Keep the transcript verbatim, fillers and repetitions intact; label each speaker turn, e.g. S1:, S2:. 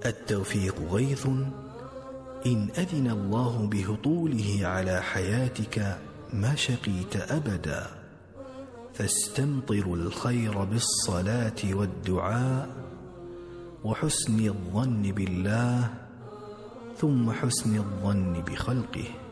S1: التوفيق غيث إن أذن الله بهطوله على حياتك ما شقيت أبدا، فاستمطر الخير بالصلاة والدعاء وحسن الظن بالله ثم حسن الظن بخلقه.